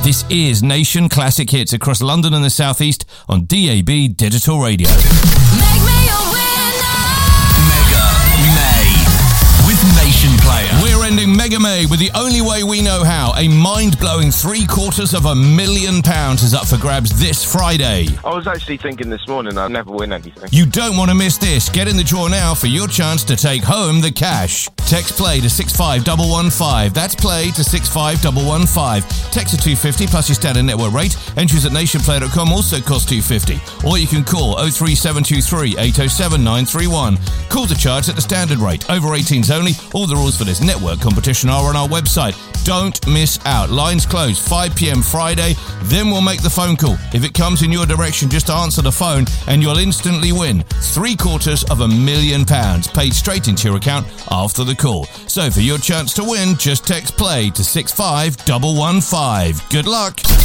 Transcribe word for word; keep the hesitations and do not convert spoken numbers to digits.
This is Nation Classic Hits across London and the South East on D A B Digital Radio. Make me a winner. Mega May with Nation Player. We're ending Mega May with the only way we know how. A mind-blowing three quarters of a million pounds is up for grabs this Friday. I was actually thinking this morning I'd never win anything. You don't want to miss this. Get in the draw now for your chance to take home the cash. Text play to six five one one five. That's play to six five one one five. Text to two fifty plus your standard network rate. Entries at nation player dot com also cost two fifty. Or you can call oh three seven two three eight oh seven nine three one. Calls are charged at the standard rate. Over eighteens only. All the rules for this network competition are on our website. Don't miss out. Lines close five p.m. Friday. Then we'll make the phone call. If it comes in your direction, just answer the phone and you'll instantly win three quarters of a million pounds paid straight into your account after the call. So for your chance to win, just text play to six five one one five. Good luck.